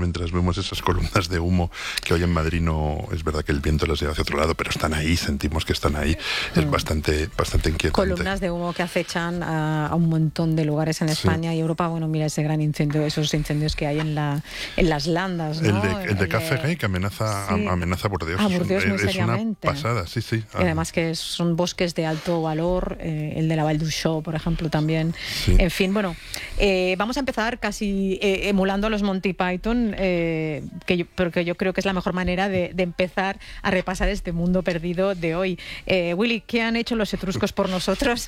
mientras vemos esas columnas de humo, que hoy en Madrid no es verdad que el viento las lleva hacia otro lado, pero están ahí, sentimos que están ahí. Es bastante inquietante. Columnas de humo que acechan a un montón de lugares en España y Europa. Bueno, mira ese gran incendio, esos incendios que hay en las Landas, ¿no? El de Café que amenaza Burdeos. Burdeos muy seriamente. Es una pasada, sí. Y además que son bosques de alto valor, el de la Vall d'Uixó, por ejemplo, también. Sí. En fin, bueno, vamos a empezar casi emulando a los Monty Python, porque yo creo que es la mejor manera de empezar a repasar este mundo perdido de hoy. Willy, ¿qué han hecho los etruscos por nosotros?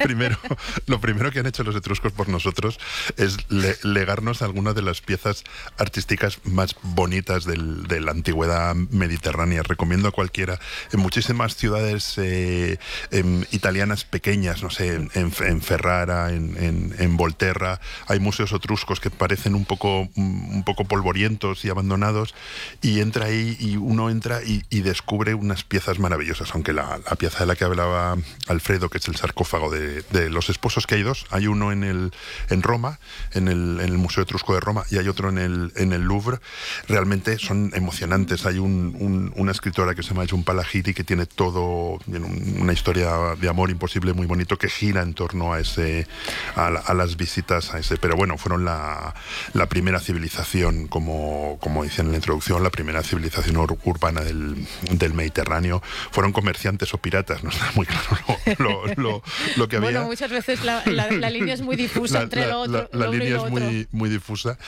Lo primero que han hecho los etruscos por nosotros es legarnos algunas de las piezas artísticas más bonitas de la antigüedad mediterránea. Recomiendo a cualquiera. En muchísimas ciudades italianas pequeñas, no sé, en Ferrara, en Volterra, hay museos etruscos que parecen un poco polvorientos y abandonados, y uno entra y descubre unas piezas maravillosas, aunque la pieza de la que hablaba Alfredo, que es el sarcófago de los esposos, que hay dos, hay uno en Roma, en el Museo Etrusco de Roma, y hay otro en el Louvre. Realmente son emocionantes. Hay una escritora que se llama Jhumpa Lahiri, que tiene una historia de amor imposible muy bonito, que gira en torno a las visitas a ese. Pero bueno, fueron la primera civilización, como decía en la introducción, la primera civilización urbana del Mediterráneo. Fueron comerciantes o piratas, no está muy claro lo que había. Bueno, muchas veces la línea es muy difusa entre lo otro. La línea es muy difusa,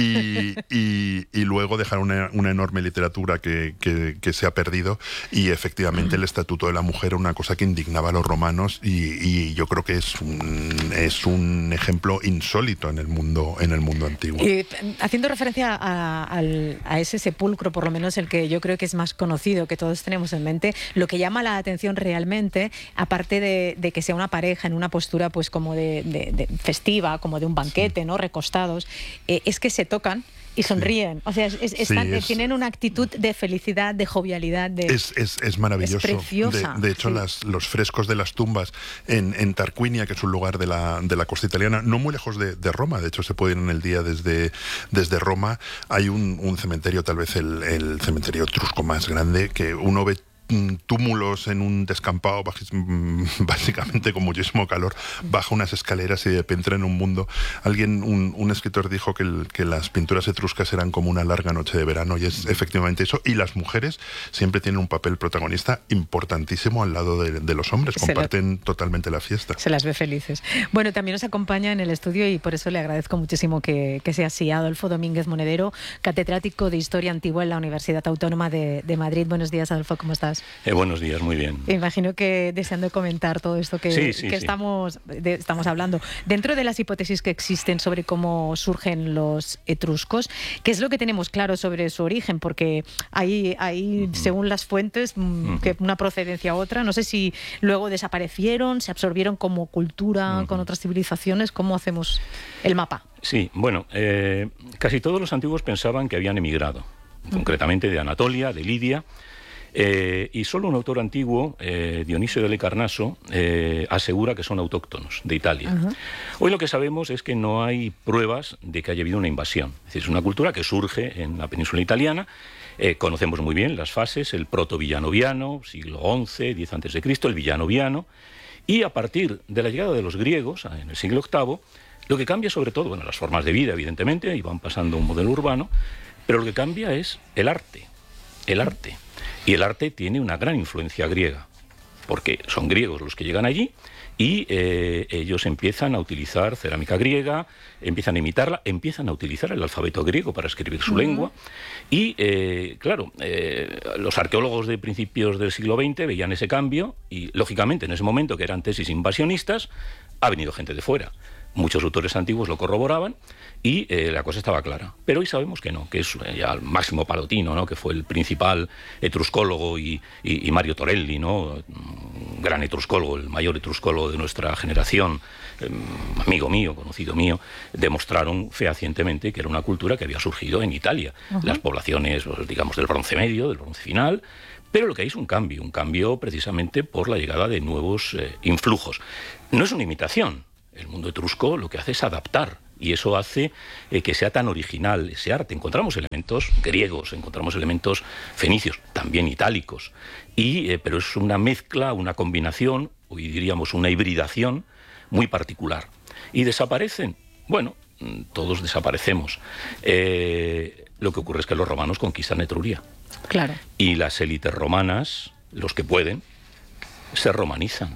y luego dejaron una enorme literatura que se ha perdido, y efectivamente el estatuto de la mujer era una cosa que indignaba a los romanos, y yo creo que es un ejemplo insólito en el mundo antiguo. Haciendo referencia a ese sepulcro, por lo menos el que yo creo que es más conocido, que todos tenemos en mente, lo que llama la atención realmente, aparte de que sea una pareja en una postura pues como de festiva, como de un banquete, ¿no? Recostados, es que se tocan y sonríen. O sea, tienen una actitud de felicidad, de jovialidad. Es maravilloso. Es preciosa. De hecho, los frescos de las tumbas en Tarquinia, que es un lugar de la costa italiana, no muy lejos de Roma, de hecho se puede ir en el día desde Roma, hay un cementerio, tal vez el cementerio etrusco más grande, que uno ve túmulos en un descampado, básicamente con muchísimo calor, baja unas escaleras y de repente entra en un mundo. Un escritor dijo que las pinturas etruscas eran como una larga noche de verano, y es efectivamente eso, y las mujeres siempre tienen un papel protagonista importantísimo al lado de los hombres, comparten totalmente la fiesta. Se las ve felices. Bueno, también nos acompaña en el estudio, y por eso le agradezco muchísimo que sea así, Adolfo Domínguez Monedero, catedrático de Historia Antigua en la Universidad Autónoma de Madrid. Buenos días, Adolfo, ¿cómo estás? Buenos días, muy bien. Imagino que deseando comentar todo esto que estamos hablando. Dentro de las hipótesis que existen sobre cómo surgen los etruscos, ¿qué es lo que tenemos claro sobre su origen? Porque hay según las fuentes, que una procedencia u otra. No sé si luego desaparecieron, se absorbieron como cultura con otras civilizaciones. ¿Cómo hacemos el mapa? Sí, bueno, casi todos los antiguos pensaban que habían emigrado, concretamente de Anatolia, de Lidia. Y solo un autor antiguo, Dionisio de Halicarnaso, asegura que son autóctonos de Italia. Hoy lo que sabemos es que no hay pruebas de que haya habido una invasión. Es decir, es una cultura que surge en la península italiana. Conocemos muy bien las fases: el proto-villanoviano, siglo XI, 10 a.C., el villanoviano, y a partir de la llegada de los griegos en el siglo VIII, lo que cambia sobre todo, las formas de vida, evidentemente, y van pasando a un modelo urbano, pero lo que cambia es el arte. Y el arte tiene una gran influencia griega, porque son griegos los que llegan allí, y ellos empiezan a utilizar cerámica griega, empiezan a imitarla, empiezan a utilizar el alfabeto griego para escribir su lengua, y los arqueólogos de principios del siglo XX veían ese cambio, y lógicamente en ese momento, que eran tesis invasionistas, ha venido gente de fuera. Muchos autores antiguos lo corroboraban, y la cosa estaba clara. Pero hoy sabemos que no, que es ya el Máximo Palotino, ¿no?, que fue el principal etruscólogo, y Mario Torelli, ¿no?, un gran etruscólogo, el mayor etruscólogo de nuestra generación, amigo mío, conocido mío, demostraron fehacientemente que era una cultura que había surgido en Italia. Las poblaciones, digamos, del Bronce Medio, del Bronce Final. Pero lo que hay es un cambio precisamente por la llegada de nuevos influjos. No es una imitación. El mundo etrusco lo que hace es adaptar y eso hace que sea tan original ese arte. Encontramos elementos griegos, encontramos elementos fenicios, también itálicos, pero es una mezcla, una combinación, hoy diríamos una hibridación muy particular. ¿Y desaparecen? Bueno, todos desaparecemos. Lo que ocurre es que los romanos conquistan Etruria. Claro. Y las élites romanas, los que pueden, se romanizan.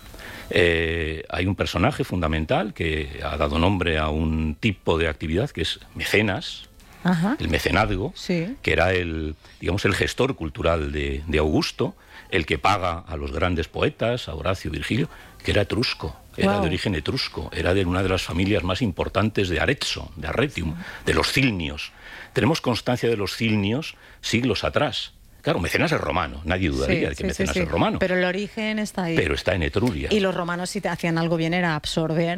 Hay un personaje fundamental que ha dado nombre a un tipo de actividad que es mecenas, el mecenazgo, sí, que era el gestor cultural de Augusto, el que paga a los grandes poetas, a Horacio, Virgilio, que era etrusco, era de origen etrusco, era de una de las familias más importantes de Arezzo, de Arretium, de los Cilnios. Tenemos constancia de los Cilnios siglos atrás. Claro, Mecenas es romano, nadie dudaría de que Mecenas es romano. Pero el origen está ahí. Pero está en Etruria. Y los romanos, si te hacían algo bien, era absorber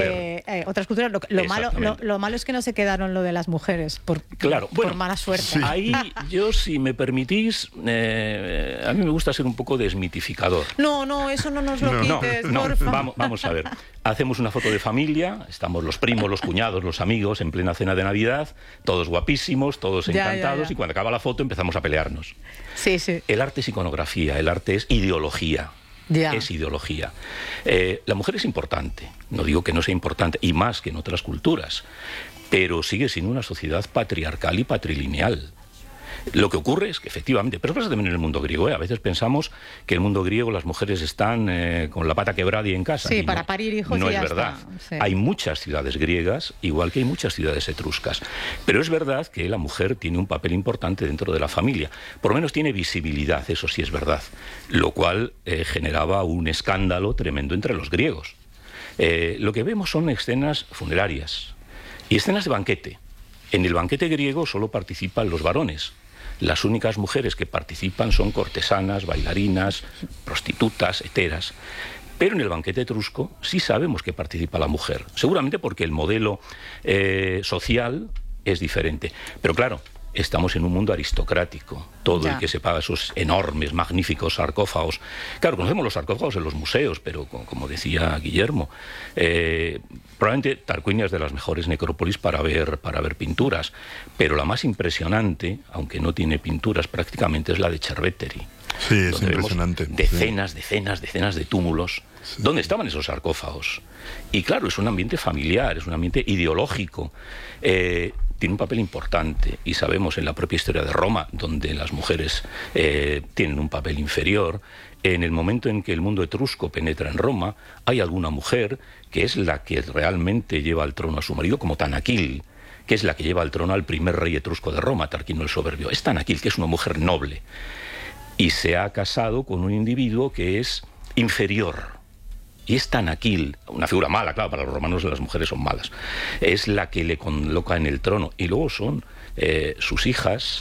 otras culturas. Lo malo es que no se quedaron lo de las mujeres, por mala suerte. Sí. Ahí yo, si me permitís, a mí me gusta ser un poco desmitificador. No, eso no nos lo quites, porfa. Vamos a ver. Hacemos una foto de familia, estamos los primos, los cuñados, los amigos, en plena cena de Navidad, todos guapísimos, todos encantados, y cuando acaba la foto empezamos a pelearnos. Sí, sí. El arte es iconografía, el arte es ideología. Es ideología. La mujer es importante, no digo que no sea importante, y más que en otras culturas, pero sigue siendo una sociedad patriarcal y patrilineal. Lo que ocurre es que efectivamente, pero pasa también en el mundo griego, a veces pensamos que en el mundo griego las mujeres están con la pata quebrada y en casa. Sí, para parir hijos. No es verdad. Sí. Hay muchas ciudades griegas, igual que hay muchas ciudades etruscas. Pero es verdad que la mujer tiene un papel importante dentro de la familia. Por lo menos tiene visibilidad, eso sí es verdad. Lo cual generaba un escándalo tremendo entre los griegos. Lo que vemos son escenas funerarias y escenas de banquete. En el banquete griego solo participan los varones. Las únicas mujeres que participan son cortesanas, bailarinas, prostitutas, heteras. Pero en el banquete etrusco sí sabemos que participa la mujer. Seguramente porque el modelo social es diferente. Pero claro, estamos en un mundo aristocrático. Todo el que se paga esos enormes, magníficos sarcófagos. Claro, conocemos los sarcófagos en los museos, pero como decía Guillermo, probablemente Tarquinia es de las mejores necrópolis para ver pinturas. Pero la más impresionante, aunque no tiene pinturas prácticamente, es la de Cerveteri. Sí, es impresionante. Decenas de túmulos. Sí. ¿Dónde estaban esos sarcófagos? Y claro, es un ambiente familiar, es un ambiente ideológico. Tiene un papel importante, y sabemos en la propia historia de Roma, donde las mujeres tienen un papel inferior. En el momento en que el mundo etrusco penetra en Roma, hay alguna mujer que es la que realmente lleva al trono a su marido, como Tanaquil, que es la que lleva al trono al primer rey etrusco de Roma, Tarquinio el Soberbio. Es Tanaquil, que es una mujer noble, y se ha casado con un individuo que es inferior. Y es Tanaquil, una figura mala, claro, para los romanos las mujeres son malas, es la que le coloca en el trono. Y luego son sus hijas,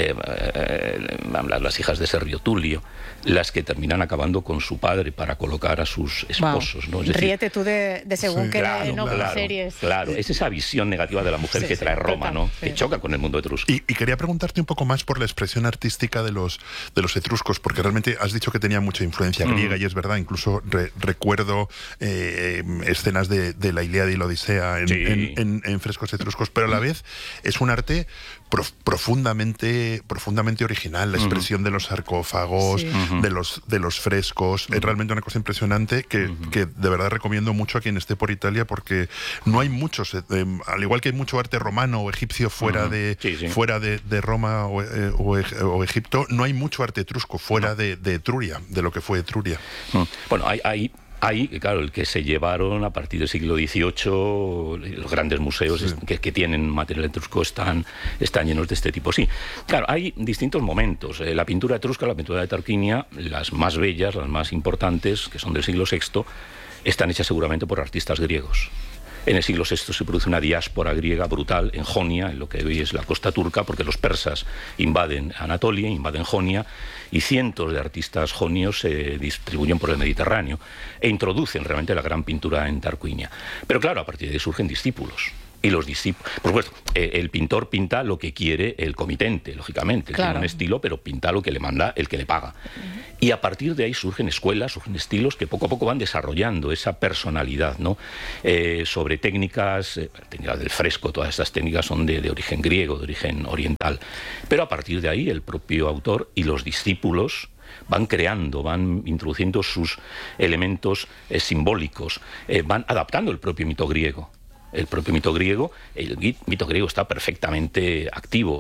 las hijas de Servio Tulio, las que terminan acabando con su padre para colocar a sus esposos. ¿No? Es decir, ríete tú de según qué series. Claro, es esa visión negativa de la mujer que trae Roma, ¿no? Que choca con el mundo etrusco. Y quería preguntarte un poco más por la expresión artística de los etruscos, porque realmente has dicho que tenía mucha influencia griega, y es verdad, incluso recuerdo escenas de la Ilíada y la Odisea en frescos etruscos, pero a la vez es un arte profundamente original, la expresión de los sarcófagos, de los frescos, es realmente una cosa impresionante que de verdad recomiendo mucho a quien esté por Italia, porque no hay muchos, al igual que hay mucho arte romano o egipcio fuera de Roma o Egipto, no hay mucho arte etrusco fuera de Etruria, de lo que fue Etruria. Bueno, hay, claro, el que se llevaron a partir del siglo XVIII, los grandes museos que tienen material etrusco están llenos de este tipo. Sí, claro, hay distintos momentos. La pintura etrusca, la pintura de Tarquinia, las más bellas, las más importantes, que son del siglo VI, están hechas seguramente por artistas griegos. En el siglo VI se produce una diáspora griega brutal en Jonia, en lo que hoy es la costa turca, porque los persas invaden Anatolia, invaden Jonia, y cientos de artistas jonios se distribuyen por el Mediterráneo e introducen realmente la gran pintura en Tarquinia. Pero claro, a partir de ahí surgen discípulos. Y los discípulos, por supuesto, el pintor pinta lo que quiere el comitente, lógicamente. Claro. Tiene un estilo, pero pinta lo que le manda el que le paga. Y a partir de ahí surgen escuelas, surgen estilos que poco a poco van desarrollando esa personalidad, ¿no? Sobre técnicas, técnicas del fresco, todas estas técnicas son de origen griego, de origen oriental. Pero a partir de ahí el propio autor y los discípulos van creando, van introduciendo sus elementos simbólicos, van adaptando el propio mito griego. El mito griego está perfectamente activo.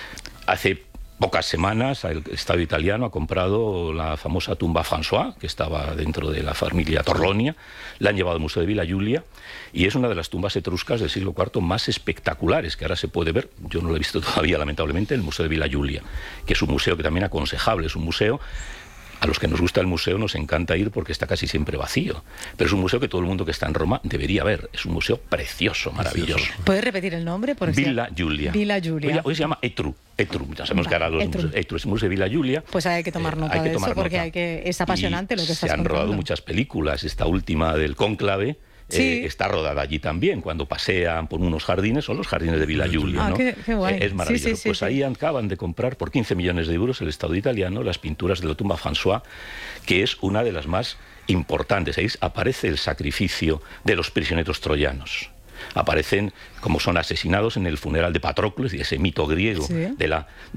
Hace pocas semanas el Estado italiano ha comprado la famosa tumba François, que estaba dentro de la familia Torlonia, la han llevado al Museo de Villa Giulia, y es una de las tumbas etruscas del siglo IV más espectaculares que ahora se puede ver. Yo no lo he visto todavía, lamentablemente, en el Museo de Villa Giulia, que es un museo que también es aconsejable, es un museo. A los que nos gusta el museo nos encanta ir porque está casi siempre vacío. Pero es un museo que todo el mundo que está en Roma debería ver. Es un museo precioso, maravilloso. ¿Puedes repetir el nombre? Villa Giulia. Villa Giulia. Hoy se llama Etru. Ya sabemos que ahora los Etru es el Museo de Villa Giulia. Pues hay que tomar nota de eso porque es apasionante lo que estás contando. Se han rodado muchas películas. Esta última del Cónclave. Sí. Está rodada allí también. Cuando pasean por unos jardines, son los jardines de Villa Giulia, ¿no? Qué guay. Es maravilloso. Pues ahí acaban de comprar por 15 millones de euros el Estado italiano las pinturas de la tumba François, que es una de las más importantes. Ahí aparece el sacrificio de los prisioneros troyanos. Aparecen como son asesinados en el funeral de Patroclo, y ese mito griego de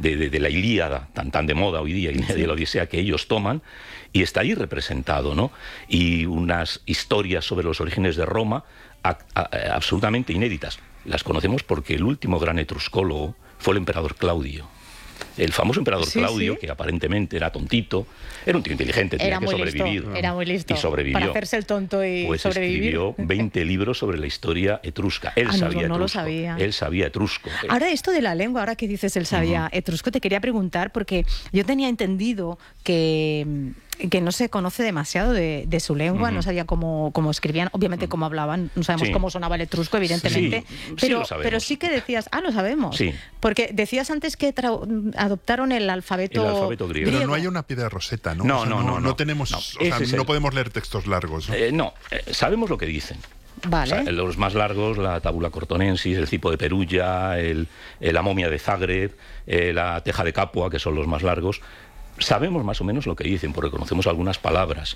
la Ilíada, tan de moda hoy día, Ilíada de la Odisea, que ellos toman, y está ahí representado, ¿no? Y unas historias sobre los orígenes de Roma absolutamente inéditas. Las conocemos porque el último gran etruscólogo fue el emperador Claudio. El famoso emperador Claudio, que aparentemente era tontito, era un tío inteligente, tenía que sobrevivir. Era muy listo. Y sobrevivió. Para hacerse el tonto y pues sobrevivir. Escribió 20 libros sobre la historia etrusca. Él sabía etrusco. Lo sabía. Él sabía etrusco. Ahora, esto de la lengua, ahora que dices él sabía etrusco, te quería preguntar, porque yo tenía entendido que no se conoce demasiado de su lengua, no sabía cómo escribían, obviamente cómo hablaban, no sabemos cómo sonaba el etrusco, evidentemente, pero sí que decías, lo sabemos, porque decías antes que adoptaron el alfabeto griego. Pero no hay una piedra roseta, ¿no? No tenemos, no podemos leer textos largos. No, sabemos lo que dicen. Vale. O sea, los más largos, la Tabula Cortonensis, el Cipo de Perugia, la momia de Zagreb, la Teja de Capua, que son los más largos. Sabemos más o menos lo que dicen, porque conocemos algunas palabras,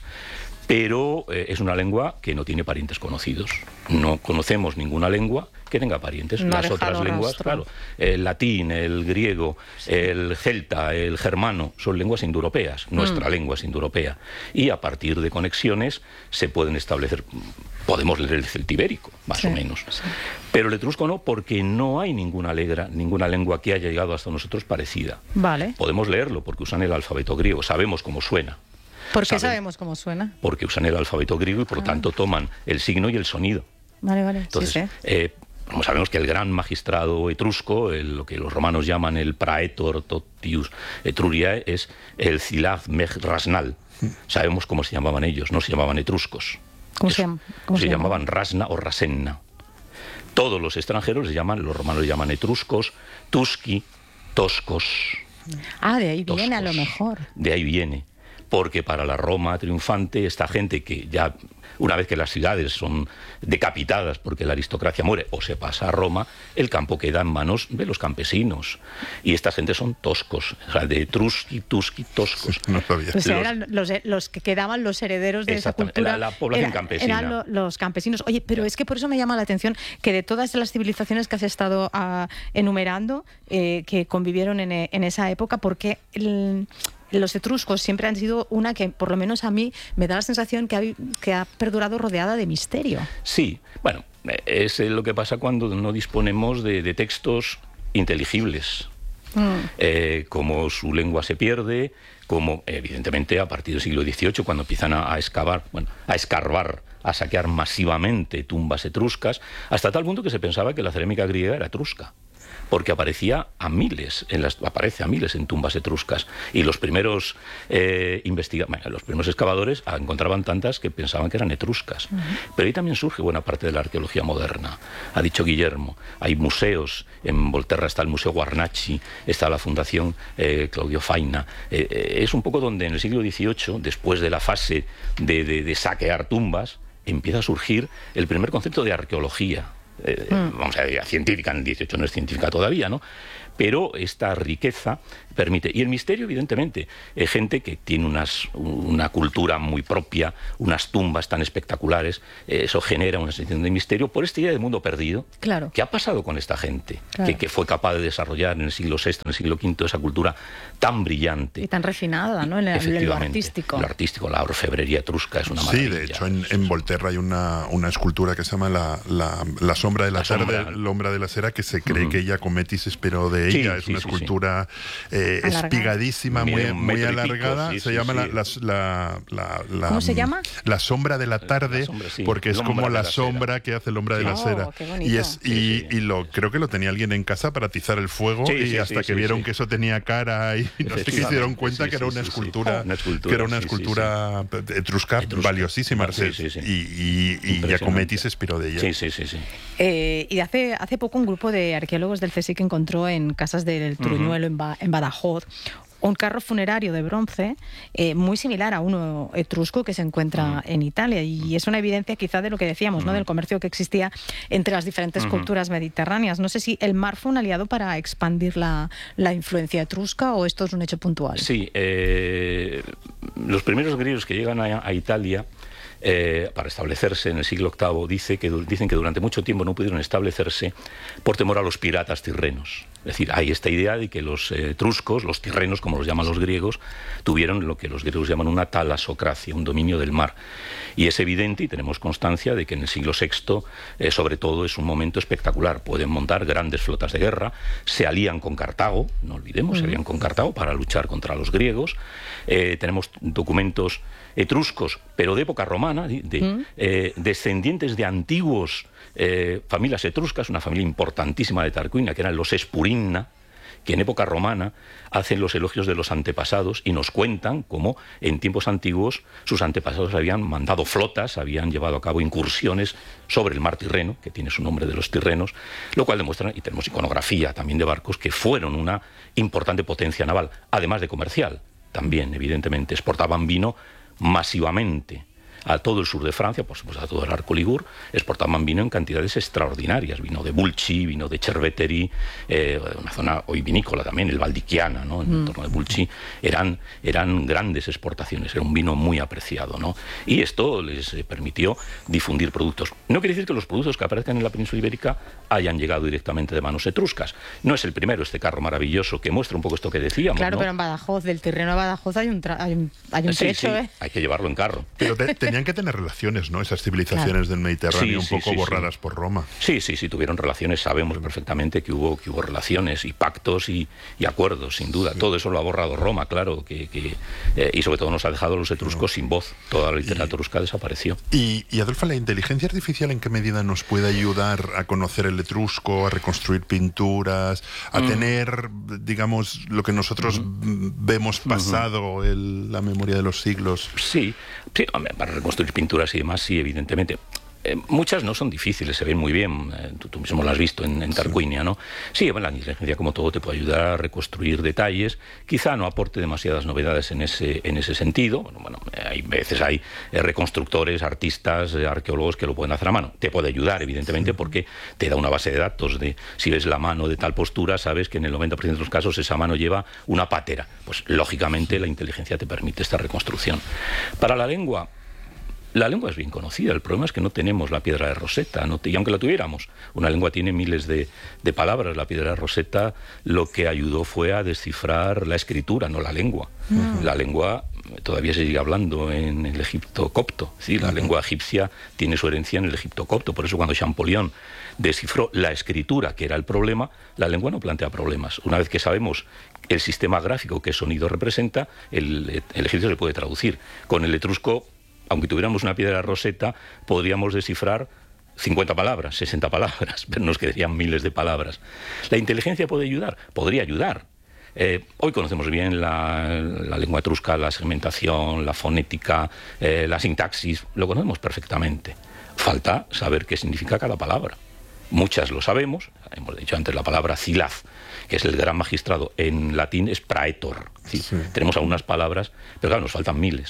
pero es una lengua que no tiene parientes conocidos. No conocemos ninguna lengua que tenga parientes. Las otras lenguas, claro, el latín, el griego, el celta, el germano, son lenguas indoeuropeas. Nuestra lengua es indoeuropea. Y a partir de conexiones se pueden establecer, podemos leer el celtibérico, más o menos. Sí. Pero el etrusco no, porque no hay ninguna lengua que haya llegado hasta nosotros parecida. Vale. Podemos leerlo porque usan el alfabeto griego, sabemos cómo suena. ¿Por qué sabemos cómo suena? Porque usan el alfabeto griego y por lo tanto toman el signo y el sonido. Vale. Entonces, como sabemos que el gran magistrado etrusco, lo que los romanos llaman el praetor totius Etruriae, es el Zilag Meg Rasnal. Sabemos cómo se llamaban ellos, no se llamaban etruscos. ¿Cómo se llamaban Rasna o Rasenna. Todos los extranjeros los romanos le llaman etruscos, tusci, toscos. De ahí viene a lo mejor. De ahí viene. Porque para la Roma triunfante, esta gente que ya, una vez que las ciudades son decapitadas porque la aristocracia muere o se pasa a Roma, el campo queda en manos de los campesinos. Y esta gente son toscos, o sea, de etrusci, toscos. No sabía. O sea, eran los que quedaban los herederos de esa cultura. La población campesina. Eran los campesinos. Oye, pero es que por eso me llama la atención que de todas las civilizaciones que has estado enumerando, que convivieron en esa época, porque los etruscos siempre han sido una que, por lo menos a mí, me da la sensación que ha perdurado rodeada de misterio. Sí, bueno, es lo que pasa cuando no disponemos de textos inteligibles. Como su lengua se pierde, como evidentemente a partir del siglo XVIII, cuando empiezan a escarbar, a saquear masivamente tumbas etruscas, hasta tal punto que se pensaba que la cerámica griega era etrusca. Porque aparece a miles en tumbas etruscas, y los primeros los primeros excavadores encontraban tantas que pensaban que eran etruscas. Pero ahí también surge buena parte de la arqueología moderna. Ha dicho Guillermo, hay museos, en Volterra está el Museo Guarnaci, está la Fundación Claudio Faina. Es un poco donde en el siglo XVIII, después de la fase de saquear tumbas, empieza a surgir el primer concepto de arqueología. vamos a decir, científica, en el 18 no es científica todavía, ¿no? Pero esta riqueza permite. Y el misterio, evidentemente, gente que tiene una cultura muy propia, unas tumbas tan espectaculares, eso genera una sensación de misterio por esta idea de mundo perdido. Claro. ¿Qué ha pasado con esta gente? Claro. Que fue capaz de desarrollar en el siglo VI, en el siglo V, esa cultura tan brillante. Y tan refinada, ¿no? En lo artístico. Lo artístico, la orfebrería etrusca es una maravilla. Sí, de hecho, en Volterra hay una escultura que se llama la sombra de la tarde, la ombra de la cera, que se cree que Giacometti se esperó de ella. Es una escultura espigadísima, muy alargada. Se llama ¿Cómo se llama? La sombra de la tarde, porque es como la sombra que hace el hombre de la cera. Creo que lo tenía alguien en casa para atizar el fuego, y hasta que vieron que eso tenía cara y no sé qué, se dieron cuenta que era una escultura, etrusca valiosísima. Y Giacometti se inspiró de ella. Y hace poco un grupo de arqueólogos del CSIC encontró en Casas del Truñuelo, en Badajoz, un carro funerario de bronce muy similar a uno etrusco que se encuentra en Italia, y es una evidencia quizá de lo que decíamos, ¿no? Del comercio que existía entre las diferentes culturas mediterráneas. No sé si el mar fue un aliado para expandir la influencia etrusca, o esto es un hecho puntual. Sí, los primeros griegos que llegan a Italia para establecerse en el siglo VIII dicen que durante mucho tiempo no pudieron establecerse por temor a los piratas tirrenos. Es decir, hay esta idea de que los etruscos, los tirrenos, como los llaman los griegos, tuvieron lo que los griegos llaman una talasocracia, un dominio del mar. Y es evidente, y tenemos constancia, de que en el siglo VI, sobre todo, es un momento espectacular. Pueden montar grandes flotas de guerra, se alían con Cartago, no olvidemos, se alían con Cartago para luchar contra los griegos. Tenemos documentos etruscos, pero de época romana, descendientes de antiguos familias etruscas, una familia importantísima de Tarquinia, que eran los Espurinna, que en época romana hacen los elogios de los antepasados y nos cuentan cómo en tiempos antiguos sus antepasados habían mandado flotas, habían llevado a cabo incursiones sobre el mar Tirreno, que tiene su nombre de los tirrenos, lo cual demuestra, y tenemos iconografía también de barcos, que fueron una importante potencia naval, además de comercial. También, evidentemente, exportaban vino masivamente a todo el sur de Francia, por supuesto a todo el arco Ligur, exportaban vino en cantidades extraordinarias, vino de Bulci, vino de Cerveteri, una zona hoy vinícola también, el Valdichiana, ¿no? En torno de Bulci, eran grandes exportaciones, era un vino muy apreciado, ¿no? Y esto les permitió difundir productos. No quiere decir que los productos que aparecen en la península ibérica hayan llegado directamente de manos etruscas. No es el primero, este carro maravilloso que muestra un poco esto que decíamos. Claro, ¿no? Pero en Badajoz, del Tirreno a Badajoz hay un trecho, sí, hay que llevarlo en carro. Pero tenían que tener relaciones, ¿no? Esas civilizaciones del Mediterráneo un poco borradas por Roma. Sí, tuvieron relaciones, sabemos perfectamente que hubo relaciones y pactos y acuerdos, sin duda. Todo eso lo ha borrado Roma, claro, y sobre todo nos ha dejado los etruscos sin voz. Toda la literatura etrusca desapareció. Y Adolfo, ¿la inteligencia artificial en qué medida nos puede ayudar a conocer el etrusco, a reconstruir pinturas, a tener, digamos, lo que nosotros vemos pasado en la memoria de los siglos? Sí, para reconstruir pinturas y demás, sí, evidentemente. Muchas no son difíciles, se ven muy bien, tú mismo lo has visto en Tarquinia, ¿no? Sí, bueno, la inteligencia, como todo, te puede ayudar a reconstruir detalles, quizá no aporte demasiadas novedades en ese sentido. Bueno, hay veces hay reconstructores, artistas, arqueólogos que lo pueden hacer a mano. Te puede ayudar, evidentemente, porque te da una base de datos de si ves la mano de tal postura, sabes que en el 90% de los casos esa mano lleva una pátera. Pues, lógicamente, la inteligencia te permite esta reconstrucción. Para la lengua es bien conocida, el problema es que no tenemos la piedra de Rosetta, y aunque la tuviéramos, una lengua tiene miles de palabras. La piedra de Rosetta lo que ayudó fue a descifrar la escritura, no la lengua. La lengua todavía se sigue hablando en el Egipto copto, ¿sí? La lengua egipcia tiene su herencia en el Egipto copto, por eso cuando Champollion descifró la escritura, que era el problema, la lengua no plantea problemas. Una vez que sabemos el sistema gráfico que sonido representa, el egipcio se puede traducir. Con el etrusco, aunque tuviéramos una piedra Rosetta, podríamos descifrar 50 palabras, 60 palabras, pero nos quedarían miles de palabras. ¿La inteligencia puede ayudar? Podría ayudar. Hoy conocemos bien la lengua etrusca, la segmentación, la fonética, la sintaxis, lo conocemos perfectamente. Falta saber qué significa cada palabra. Muchas lo sabemos, hemos dicho antes la palabra silaz, que es el gran magistrado, en latín es praetor. ¿Sí? Tenemos algunas palabras, pero claro, nos faltan miles.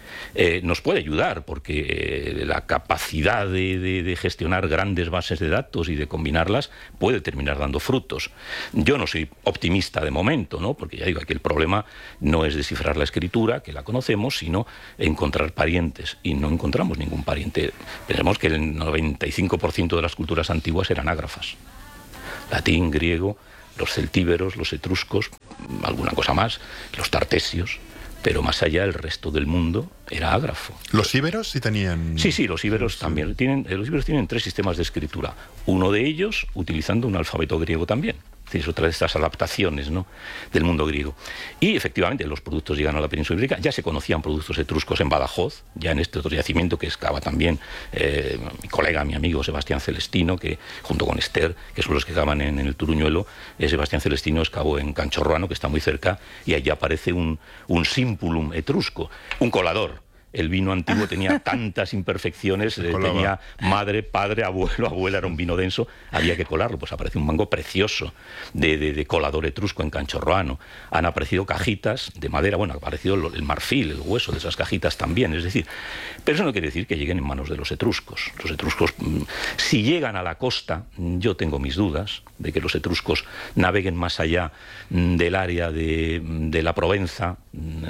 nos puede ayudar, porque la capacidad de gestionar grandes bases de datos y de combinarlas puede terminar dando frutos. Yo no soy optimista de momento, ¿no? Porque ya digo, aquí el problema no es descifrar la escritura, que la conocemos, sino encontrar parientes, y no encontramos ningún pariente. Pensemos que el 95% de las culturas antiguas eran ágrafas. Latín, griego, los celtíberos, los etruscos, alguna cosa más, los tartesios, pero más allá el resto del mundo era ágrafo. ¿Los íberos sí tenían...? Sí, los íberos también. Los íberos tienen 3 sistemas de escritura. Uno de ellos utilizando un alfabeto griego también. Es otra de estas adaptaciones, ¿no?, del mundo griego. Y efectivamente los productos llegan a la península ibérica. Ya se conocían productos etruscos en Badajoz, ya en este otro yacimiento que excava también mi colega, mi amigo Sebastián Celestino, que junto con Esther, que son los que excavan en el Turuñuelo. Sebastián Celestino excavó en Canchorroano, que está muy cerca, y allí aparece un simpulum etrusco, un colador. El vino antiguo tenía tantas imperfecciones, tenía madre, padre, abuelo, abuela, era un vino denso, había que colarlo. Pues aparece un mango precioso de colador etrusco en Canchorroano. Han aparecido cajitas de madera, bueno, ha aparecido el marfil, el hueso de esas cajitas también, es decir, pero eso no quiere decir que lleguen en manos de los etruscos. Los etruscos, si llegan a la costa, yo tengo mis dudas de que los etruscos naveguen más allá del área de la Provenza,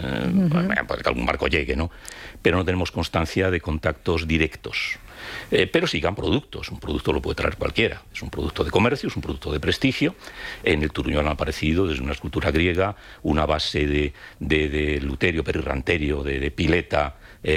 puede que algún barco llegue, ¿no?, pero no tenemos constancia de contactos directos. Pero sigan productos. Un producto lo puede traer cualquiera. Es un producto de comercio, es un producto de prestigio. En el Turuñuelo han aparecido, desde una escultura griega, una base de luterio, perirranterio, de pileta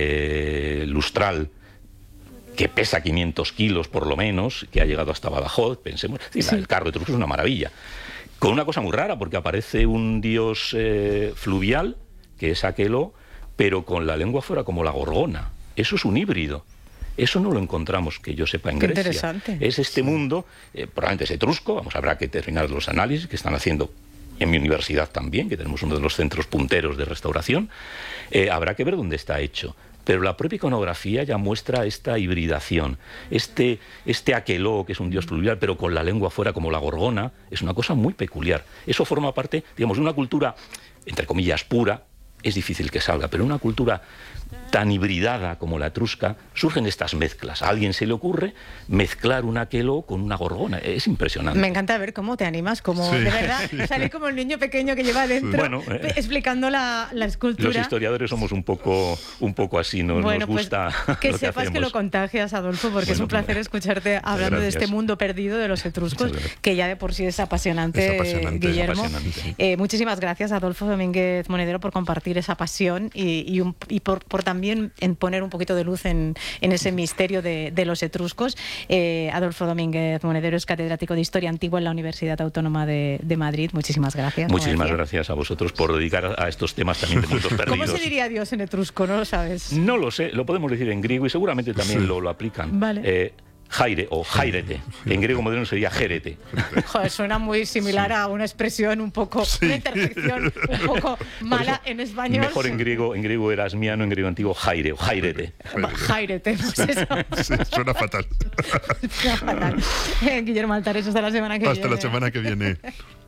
lustral, que pesa 500 kilos por lo menos, que ha llegado hasta Badajoz. Pensemos, el carro etrusco es una maravilla. Con una cosa muy rara, porque aparece un dios fluvial, que es Aqueloo, pero con la lengua fuera como la gorgona. Eso es un híbrido. Eso no lo encontramos, que yo sepa, en Grecia. Interesante. Es este mundo, probablemente es etrusco, habrá que terminar los análisis que están haciendo en mi universidad también, que tenemos uno de los centros punteros de restauración. Habrá que ver dónde está hecho. Pero la propia iconografía ya muestra esta hibridación. Este Aqueloo, que es un dios fluvial, pero con la lengua fuera como la gorgona, es una cosa muy peculiar. Eso forma parte, digamos, de una cultura, entre comillas, pura. Es difícil que salga, pero en una cultura tan hibridada como la etrusca surgen estas mezclas. A alguien se le ocurre mezclar un Aqueloo con una gorgona. Es impresionante. Me encanta ver cómo te animas, como de verdad sale como el niño pequeño que lleva dentro, explicando la escultura. Los historiadores somos un poco así, nos gusta. Pues, que sepas que lo contagias, Adolfo, porque es un placer escucharte hablando de este mundo perdido de los etruscos, que ya de por sí es apasionante, Guillermo. Es apasionante. Muchísimas gracias, Adolfo Domínguez Monedero, por compartir esa pasión y por también en poner un poquito de luz en ese misterio de los etruscos. Adolfo Domínguez Monedero es catedrático de Historia Antigua en la Universidad Autónoma de Madrid. Muchísimas gracias. Muchísimas gracias a vosotros por dedicar a estos temas también de mundos perdidos. ¿Cómo se diría Dios en etrusco? ¿No lo sabes? No lo sé, lo podemos decir en griego y seguramente también lo aplican. Vale. Jaire o jairete. En griego moderno sería jerete. Joder, suena muy similar a una expresión un poco, una interjección un poco mala en español. Mejor en griego erasmiano, en griego antiguo jaire o jairete. Jairete, pues eso. Sí, suena fatal. Suena fatal. Guillermo Altares, hasta la semana que viene. Hasta la semana que viene.